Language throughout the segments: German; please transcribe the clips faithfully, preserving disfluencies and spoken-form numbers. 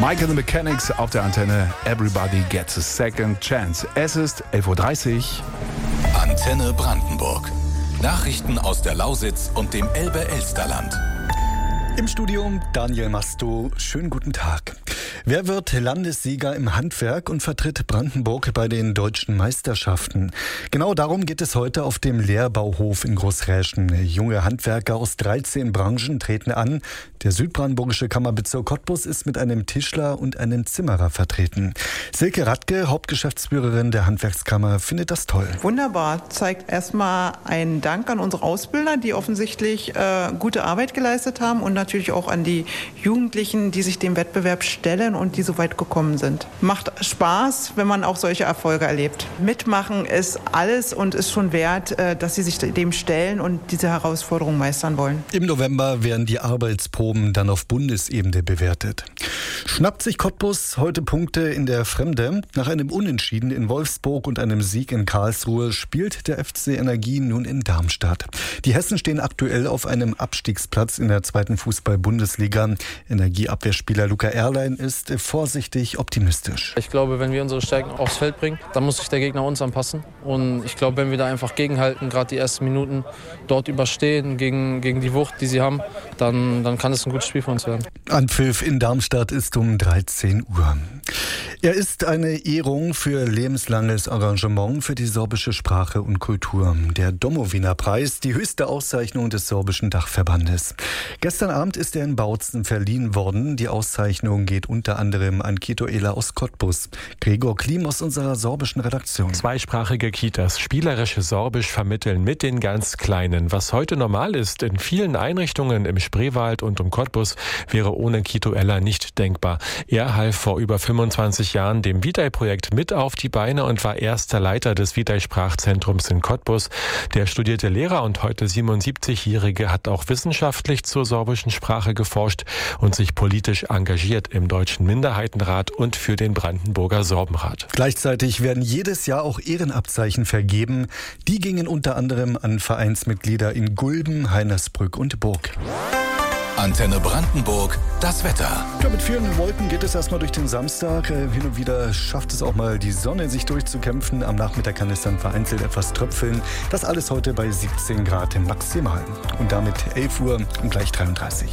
Mike and the Mechanics auf der Antenne. Everybody gets a second chance. Es ist elf Uhr dreißig. Antenne Brandenburg. Nachrichten aus der Lausitz und dem Elbe-Elsterland. Im Studio Daniel Masto. Schönen guten Tag. Wer wird Landessieger im Handwerk und vertritt Brandenburg bei den deutschen Meisterschaften? Genau darum geht es heute auf dem Lehrbauhof in Großräschen. Junge Handwerker aus dreizehn Branchen treten an. Der südbrandenburgische Kammerbezirk Cottbus ist mit einem Tischler und einem Zimmerer vertreten. Silke Radke, Hauptgeschäftsführerin der Handwerkskammer, findet das toll. Wunderbar. Zeigt erstmal einen Dank an unsere Ausbilder, die offensichtlich äh, gute Arbeit geleistet haben, und natürlich auch an die Jugendlichen, die sich dem Wettbewerb stellen und die so weit gekommen sind. Macht Spaß, wenn man auch solche Erfolge erlebt. Mitmachen ist alles und ist schon wert, äh, dass sie sich dem stellen und diese Herausforderung meistern wollen. Im November werden die Arbeitsproben dann auf Bundesebene bewertet. Schnappt sich Cottbus heute Punkte in der Fremde? Nach einem Unentschieden in Wolfsburg und einem Sieg in Karlsruhe spielt der F C Energie nun in Darmstadt. Die Hessen stehen aktuell auf einem Abstiegsplatz in der zweiten Fußball-Bundesliga. Energieabwehrspieler Luca Erlein ist vorsichtig optimistisch. Ich glaube, wenn wir unsere Stärken aufs Feld bringen, dann muss sich der Gegner uns anpassen. Und ich glaube, wenn wir da einfach gegenhalten, gerade die ersten Minuten dort überstehen, gegen, gegen die Wucht, die sie haben, dann, dann kann es ein gutes Spiel für uns werden. Anpfiff in Darmstadt ist um dreizehn Uhr. Er ist eine Ehrung für lebenslanges Engagement für die sorbische Sprache und Kultur. Der Domowina-Preis, die höchste Auszeichnung des sorbischen Dachverbandes. Gestern Abend ist er in Bautzen verliehen worden. Die Auszeichnung geht unter anderem an Kitoela aus Cottbus. Gregor Klim aus unserer sorbischen Redaktion. Zweisprachige Kitas, spielerische Sorbisch vermitteln mit den ganz Kleinen. Was heute normal ist in vielen Einrichtungen im Spreewald und um Cottbus, wäre ohne Kitoela nicht denkbar. Er half vor über fünfundzwanzig Jahren dem Vitai-Projekt mit auf die Beine und war erster Leiter des Vitai-Sprachzentrums in Cottbus. Der studierte Lehrer und heute siebenundsiebzigjährige hat auch wissenschaftlich zur sorbischen Sprache geforscht und sich politisch engagiert im Deutschen Minderheitenrat und für den Brandenburger Sorbenrat. Gleichzeitig werden jedes Jahr auch Ehrenabzeichen vergeben. Die gingen unter anderem an Vereinsmitglieder in Gulben, Heinersbrück und Burg. Antenne Brandenburg, das Wetter. Ja, mit vielen Wolken geht es erstmal durch den Samstag. Hin und wieder schafft es auch mal die Sonne, sich durchzukämpfen. Am Nachmittag kann es dann vereinzelt etwas tröpfeln. Das alles heute bei siebzehn Grad maximal. Und damit elf Uhr und gleich dreiunddreißig.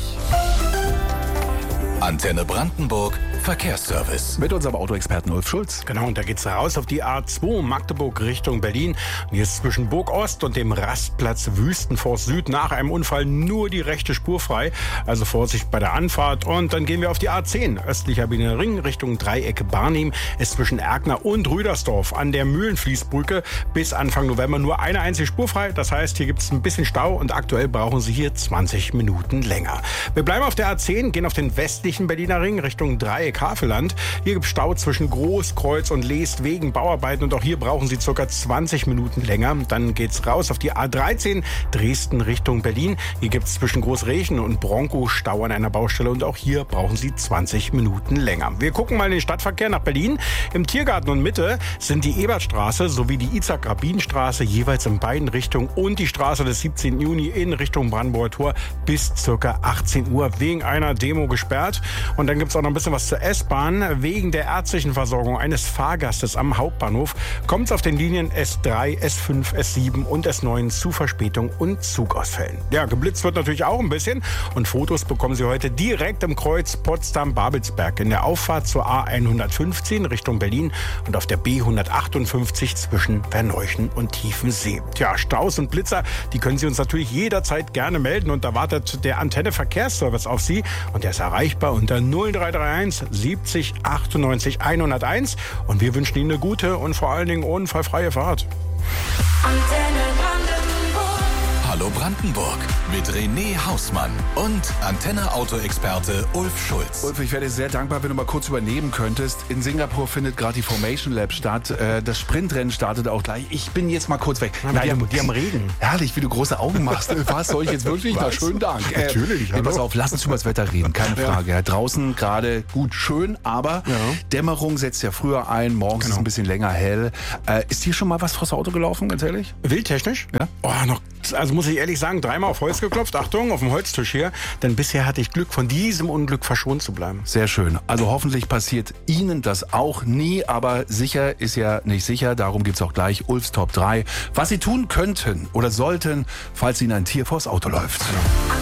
Antenne Brandenburg, Verkehrsservice. Mit unserem Autoexperten Ulf Schulz. Genau, und da geht's raus auf die A zwei Magdeburg Richtung Berlin. Und hier ist zwischen Burg Ost und dem Rastplatz Wüstenforst Süd nach einem Unfall nur die rechte Spur frei. Also Vorsicht bei der Anfahrt. Und dann gehen wir auf die A zehn, östlicher Berliner Ring Richtung Dreieck Barnim. Ist zwischen Erkner und Rüdersdorf an der Mühlenfließbrücke bis Anfang November nur eine einzige Spur frei. Das heißt, hier gibt's ein bisschen Stau und aktuell brauchen Sie hier zwanzig Minuten länger. Wir bleiben auf der A zehn, gehen auf den westlichen Berliner Ring Richtung Dreieck Havelland. Hier gibt es Stau zwischen Großkreuz und Leest wegen Bauarbeiten und auch hier brauchen Sie ca. zwanzig Minuten länger. Dann geht's raus auf die A dreizehn Dresden Richtung Berlin. Hier gibt es zwischen Großrechen und Bronkow Stau an einer Baustelle und auch hier brauchen Sie zwanzig Minuten länger. Wir gucken mal in den Stadtverkehr nach Berlin. Im Tiergarten und Mitte sind die Ebertstraße sowie die Isaac-Rabin-Straße jeweils in beiden Richtungen und die Straße des siebzehnten Juni in Richtung Brandenburger Tor bis ca. achtzehn Uhr wegen einer Demo gesperrt. Und dann gibt es auch noch ein bisschen was zur S-Bahn. Wegen der ärztlichen Versorgung eines Fahrgastes am Hauptbahnhof kommt es auf den Linien S drei, S fünf, S sieben und S neun zu Verspätung und Zugausfällen. Ja, geblitzt wird natürlich auch ein bisschen. Und Fotos bekommen Sie heute direkt im Kreuz Potsdam-Babelsberg in der Auffahrt zur A hundertfünfzehn Richtung Berlin und auf der B hundertachtundfünfzig zwischen Verneuchen und Tiefensee. Tja, Staus und Blitzer, die können Sie uns natürlich jederzeit gerne melden. Und da wartet der Antenne Verkehrsservice auf Sie. Und der ist erreichbar unter null drei drei eins siebzig achtundneunzig hunderteins. Und wir wünschen Ihnen eine gute und vor allen Dingen unfallfreie Fahrt. Antenne Brandenburg. Hallo Brandenburg mit René Hausmann und Antenne-Auto-Experte Ulf Schulz. Ulf, ich wäre dir sehr dankbar, wenn du mal kurz übernehmen könntest. In Singapur findet gerade die Formation Lab statt. Das Sprintrennen startet auch gleich. Ich bin jetzt mal kurz weg. Nein, die, haben, die haben Regen. Herrlich, wie du große Augen machst. Was soll ich jetzt wirklich? Na, schönen Dank. Natürlich. Äh, pass auf, lass uns über das Wetter reden. Keine Frage. Ja, draußen gerade gut schön, aber ja. Dämmerung setzt ja früher ein. Morgens genau. ist es ein bisschen länger hell. Äh, ist hier schon mal was vors Auto gelaufen, ganz ehrlich? Wildtechnisch? Ja. Oh, noch also muss ich ehrlich sagen, dreimal auf Holz geklopft. Achtung, auf dem Holztisch hier. Denn bisher hatte ich Glück, von diesem Unglück verschont zu bleiben. Sehr schön. Also hoffentlich passiert Ihnen das auch nie, aber sicher ist ja nicht sicher. Darum gibt's auch gleich Ulfs Top drei. Was Sie tun könnten oder sollten, falls Ihnen ein Tier vors Auto läuft.